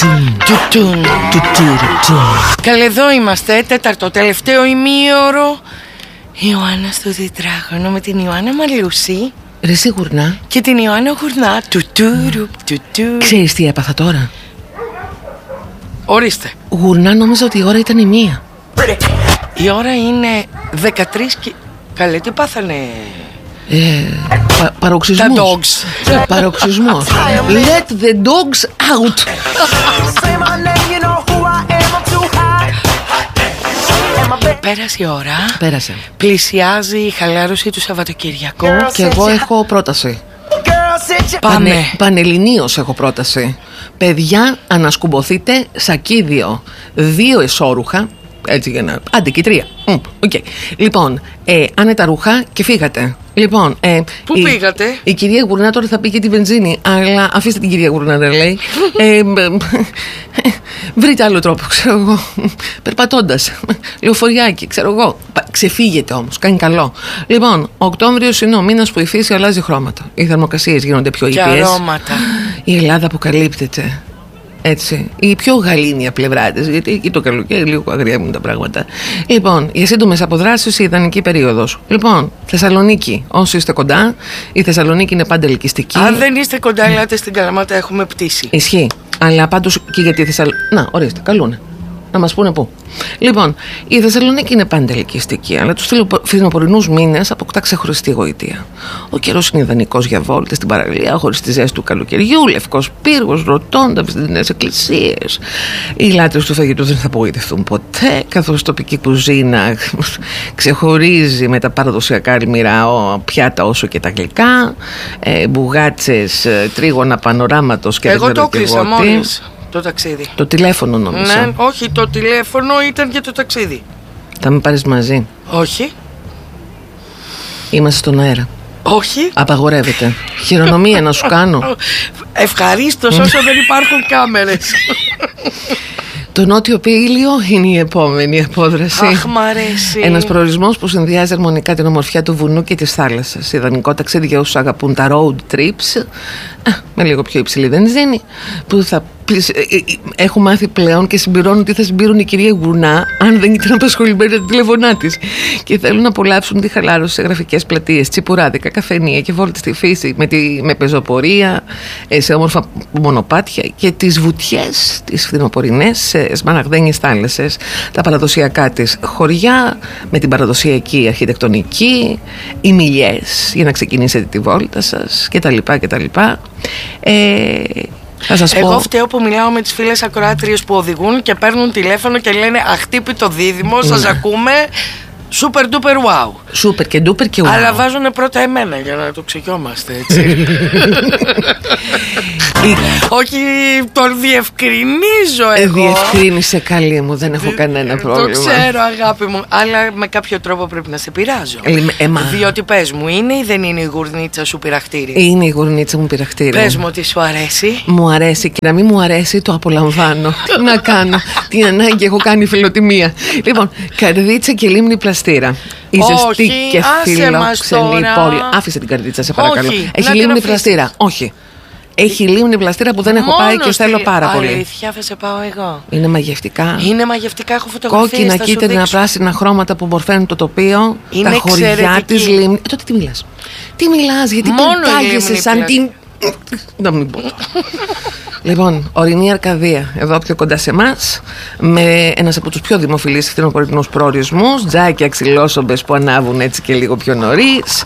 Καλέ, εδώ είμαστε, τέταρτο τελευταίο ημίωρο. Η Ιωάννα στο τετράγωνο με την Ιωάννα Μαλούση. Ρε εσύ Γουρνά. Και την Ιωάννα Γουρνά. Ξέρεις τι έπαθα τώρα? Ορίστε. Γουρνά, νόμιζα ότι η ώρα ήταν η 1. Η ώρα είναι 13 και... Καλέ, τι πάθανε? Παροξυσμός. Τα dogs. Παροξυσμός. Let the dogs out. Πέρασε η ώρα. Πέρασε. Πλησιάζει η χαλάρωση του Σαββατοκυριακού. Και εγώ έχω πρόταση. Πάμε. Πανελληνίως έχω πρόταση. Παιδιά, ανασκουμποθείτε σακίδιο 2 εσώρουχα. Έτσι για να... Άντε και 3. Okay. Λοιπόν, άνετα ρούχα και φύγατε. Λοιπόν, πού πήγατε? Η κυρία Γουρνά τώρα θα πει και τη βενζίνη. Αλλά αφήστε την κυρία Γουρνά να λέει. Βρείτε άλλο τρόπο, ξέρω εγώ. Περπατώντας. Λεωφοριάκι, ξέρω εγώ. Ξεφύγετε όμως, κάνει καλό. Λοιπόν, Οκτώβριος είναι ο μήνας που η φύση αλλάζει χρώματα. Οι θερμοκρασίες γίνονται πιο ήπιες. Και αρώματα. Η Ελλάδα αποκαλύπτεται. Έτσι, η πιο γαλήνια πλευρά της, γιατί εκεί το καλοκαίρι λίγο αγριεύουν τα πράγματα. Λοιπόν, για σύντομες αποδράσεις η ιδανική περίοδος. Λοιπόν, Θεσσαλονίκη, όσοι είστε κοντά, η Θεσσαλονίκη είναι πάντα ελκυστική. Αν δεν είστε κοντά, ελάτε στην Καλαμάτα, έχουμε πτήσει. Ισχύει. Αλλά πάντως και για τη Θεσσαλονίκη. Να, ορίστε, καλούνε. Να μας πούνε πού. Λοιπόν, η Θεσσαλονίκη είναι πάντα ελκυστική, αλλά τους φθινοπορεινούς μήνες αποκτά ξεχωριστή γοητεία. Ο καιρός είναι ιδανικός για βόλτες στην παραλία, χωρίς τη ζέστη του καλοκαιριού, λευκός πύργος, ροτόντα, βυζαντινές εκκλησίες. Οι λάτρες του φαγητού δεν θα απογοητευτούν ποτέ, καθώς η τοπική κουζίνα ξεχωρίζει με τα παραδοσιακά αλμυρά πιάτα όσο και τα γλυκά, μπουγάτσες, τρίγωνα πανοράματος και εγώ το κλείσα μόλις. Το ταξίδι. Το τηλέφωνο νόμιζα. Ναι, όχι, το τηλέφωνο ήταν και το ταξίδι. Θα με πάρεις μαζί? Όχι. Είμαστε στον αέρα. Όχι. Απαγορεύεται. Χειρονομία να σου κάνω. Ευχαρίστως όσο δεν υπάρχουν κάμερες. Το νότιο πήλιο είναι η επόμενη απόδραση. Αχ, μ' αρέσει. Ένας προορισμός που συνδυάζει αρμονικά την ομορφιά του βουνού και της θάλασσας. Ιδανικό ταξίδι για όσους αγαπούν τα road trips, με λίγο πιο υψηλή βενζίνη, που θα έχω μάθει πλέον και συμπληρώνω τι θα συμπλήρωνε η κυρία Γουρνά αν δεν ήταν απασχολημένη τα τηλεφωνά της. Και θέλουν να απολαύσουν τη χαλάρωση σε γραφικές πλατείες, τσιπουράδικα, καφενεία και βόλτες στη φύση με πεζοπορία, σε όμορφα μονοπάτια και τις βουτιές, τις φθινοπορεινές, σε σμαραγδένιες θάλασσες, τα παραδοσιακά της χωριά με την παραδοσιακή αρχιτεκτονική, οι μιλιές για να ξεκινήσετε τη βόλτα σας κτλ. Εγώ φταίω που μιλάω με τις φίλες ακροάτριες που οδηγούν και παίρνουν τηλέφωνο και λένε αχτύπητο δίδυμο, σας ακούμε, super duper wow. Super και duper και wow. Αλλά βάζουνε πρώτα εμένα για να το ξεχιόμαστε, έτσι. Όχι, τον διευκρινίζω εγώ. Διευκρίνησε, καλή μου, δεν έχω κανένα πρόβλημα. Το ξέρω, αγάπη μου, αλλά με κάποιο τρόπο πρέπει να σε πειράζω. Διότι πες μου, είναι ή δεν είναι η γουρνίτσα σου πειραχτήρι? Είναι η γουρνίτσα μου πειραχτήρι. Πες μου ότι σου αρέσει. Μου αρέσει, και να μην μου αρέσει το απολαμβάνω. Τι να κάνω, την ανάγκη έχω κάνει φιλοτιμία. Λοιπόν, καρδίτσα και λίμνη πλαστήρα. Η ζεστή και φιλόξενη πόλη. Άφησε την καρδίτσα, σε παρακαλώ. Έχει λίμνη πλαστήρα. Όχι. Έχει λίμνη πλαστήρα που δεν έχω πάει και θέλω πάρα πολύ. Αλήθεια, θα σε πάω εγώ. Είναι μαγευτικά. Είναι μαγευτικά, έχω φωτογραφίες. Κόκκινα, κίτρινα, πράσινα χρώματα που μορφαίνουν το τοπίο. Είναι τα χωριά της λίμνη. Τότε τι μιλάς? Τι μιλάς, γιατί πυρκάγεσαι σαν την... Να μην πω. Λοιπόν, ορεινή Αρκαδία, εδώ πιο κοντά σε εμάς, με ένας από τους πιο δημοφιλείς φθινοπορεινούς προορισμούς, τζάκια ξυλόσομπες που ανάβουν έτσι και λίγο πιο νωρίς.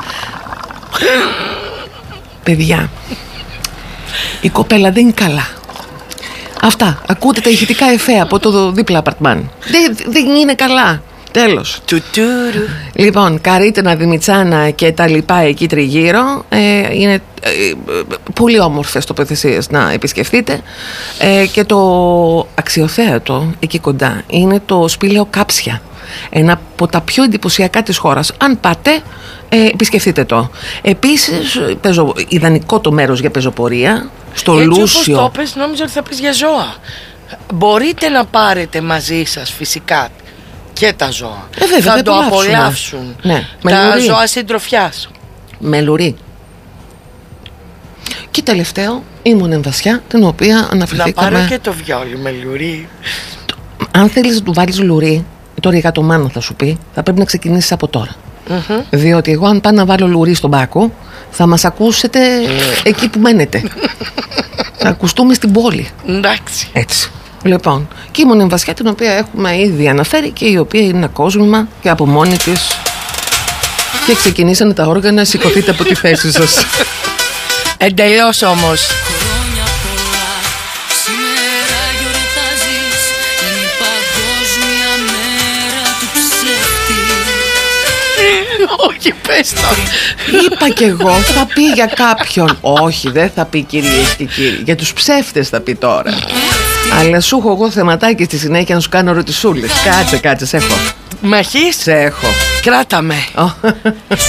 Παιδιά, η κοπέλα δεν είναι καλά. Αυτά, ακούτε τα ηχητικά εφέ από το δίπλα απαρτμάν. Δεν είναι καλά. Τέλος. Λοιπόν, Καρύτινα, Δημητσάνα και τα λοιπά εκεί τριγύρω, είναι πολύ όμορφες τοποθεσίες να επισκεφτείτε, και το αξιοθέατο εκεί κοντά είναι το σπήλαιο Κάψια, ένα από τα πιο εντυπωσιακά της χώρας. Αν πάτε, επισκεφτείτε το. Επίσης, ιδανικό το μέρος για πεζοπορία στο Λούσιο. Έτσι όπως το πες, νόμιζα ότι θα πεις για ζώα. Μπορείτε να πάρετε μαζί σας φυσικά και τα ζώα. Βέβαια, θα το απολαύσουν. Ναι, τα ζώα συντροφιάς. Με λουρί. Και τελευταίο, η Μονεμβασιά, την οποία αναφερθήκαμε. Να πάρω και το βιόλι με λουρί. Αν θέλεις να του βάλεις λουρί, τώρα η γατομάνα θα σου πει, θα πρέπει να ξεκινήσεις από τώρα. Διότι εγώ αν πάω να βάλω λουρί στον Πάκο, θα μας ακούσετε εκεί που μένετε. Θα ακουστούμε στην πόλη. Εντάξει. Έτσι. Λοιπόν, και η Μονεμβασιά, την οποία έχουμε ήδη αναφέρει και η οποία είναι ένα κόσμημα και από μόνη της. Και ξεκινήσανε τα όργανα, σηκωθείτε από τη θέση σας. Εντελώς όμως. Χρόνια πολλά, σήμερα γιορτάζεις, είναι η παγκόσμια μέρα του ψεύτη. Όχι, πες το. Είπα κι εγώ, θα πει για κάποιον. Όχι, δεν θα πει κυρίες και κύριοι. Για τους ψεύτες θα πει τώρα. Αλλά σου έχω εγώ θεματάκι στη συνέχεια να σου κάνω ρωτησούλες. Κάτσε, σε έχω. Μ' έχεις? Σε έχω. Κράτα με.